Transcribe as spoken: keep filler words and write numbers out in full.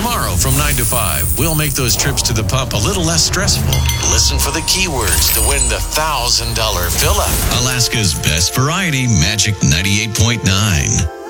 Tomorrow from nine to five, we'll make those trips to the pump a little less stressful. Listen for the keywords to win the one thousand dollars fill-up. Alaska's best variety, Magic ninety-eight point nine.